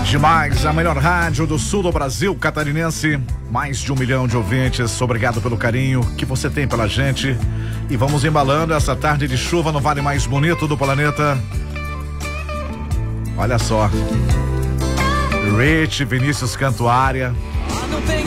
Demais, a melhor rádio do sul do Brasil catarinense, mais de 1 milhão de ouvintes, obrigado pelo carinho que você tem pela gente e vamos embalando essa tarde de chuva no vale mais bonito do planeta. Olha só, Rich, Vinícius Cantuária.